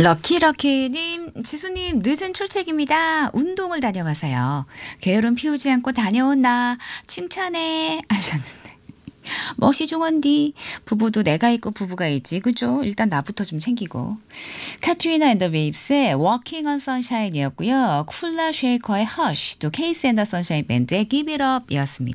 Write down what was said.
럭키님, 지수님, 늦은 출첵입니다. 운동을 다녀와서요. 게으름 피우지 않고 다녀온 나 칭찬해 하셨는데. 멋이 중헌디. 부부도 내가 있고 부부가 있지. 그죠? 일단 나부터 좀 챙기고. 카트리나 앤더 웨이브스의 Walking on Sunshine이었고요. 쿨라 쉐이커의 Hush, 또 케이스 앤더 선샤인 밴드의 Give It Up 이었습니다.